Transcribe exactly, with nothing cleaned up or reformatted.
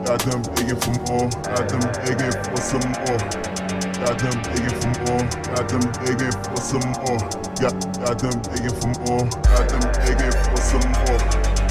got them begging for more, got them begging for some more. Got them begging for more, got them begging for some more. Got, got them begging for more, got them begging for some more.